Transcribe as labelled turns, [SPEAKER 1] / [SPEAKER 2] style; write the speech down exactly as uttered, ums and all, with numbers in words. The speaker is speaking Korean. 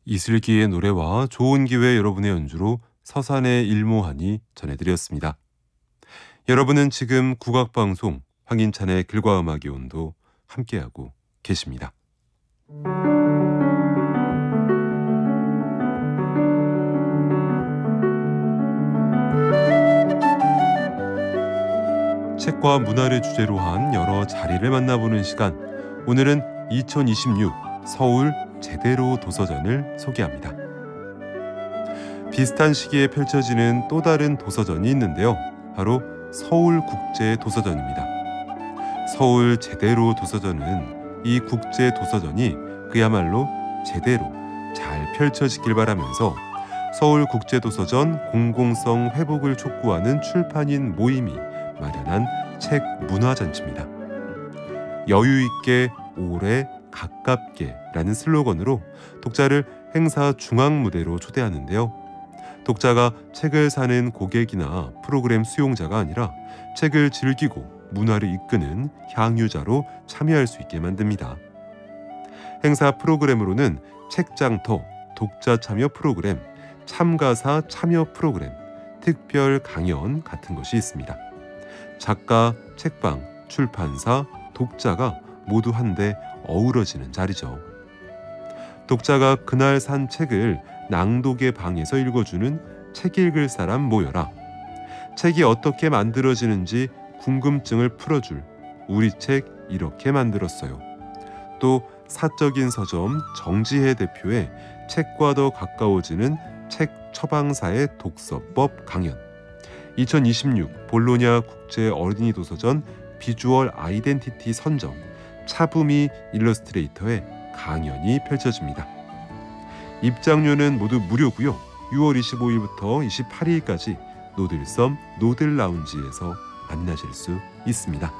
[SPEAKER 1] 이슬기의 노래와 좋은 기회 여러분의 연주로 서산의 일모하니 전해드렸습니다. 여러분은 지금 국악방송 황인찬의 글과 음악의 온도 함께하고 계십니다. 책과 문화를 주제로 한 여러 자리를 만나보는 시간, 오늘은 이천이십육 서울 제대로 도서전을 소개합니다. 비슷한 시기에 펼쳐지는 또 다른 도서전이 있는데요. 바로 서울국제도서전입니다. 서울 제대로 도서전은 이 국제도서전이 그야말로 제대로 잘 펼쳐지길 바라면서 서울국제도서전 공공성 회복을 촉구하는 출판인 모임이 마련한 책 문화잔치입니다. 여유있게 오래 가깝게 라는 슬로건으로 독자를 행사 중앙무대로 초대하는데요. 독자가 책을 사는 고객이나 프로그램 수용자가 아니라 책을 즐기고 문화를 이끄는 향유자로 참여할 수 있게 만듭니다. 행사 프로그램으로는 책장터, 독자 참여 프로그램, 참가사 참여 프로그램, 특별 강연 같은 것이 있습니다. 작가, 책방, 출판사, 독자가 모두 한데 어우러지는 자리죠. 독자가 그날 산 책을 낭독의 방에서 읽어주는 책 읽을 사람 모여라. 책이 어떻게 만들어지는지 궁금증을 풀어줄 우리 책 이렇게 만들었어요. 또 사적인 서점 정지혜 대표의 책과 더 가까워지는 책 처방사의 독서법 강연, 이천이십육 볼로냐 국제 어린이 도서전 비주얼 아이덴티티 선정, 차부미 일러스트레이터의 강연이 펼쳐집니다. 입장료는 모두 무료고요. 유월 이십오일부터 이십팔일까지 노들섬 노들라운지에서 만나실 수 있습니다.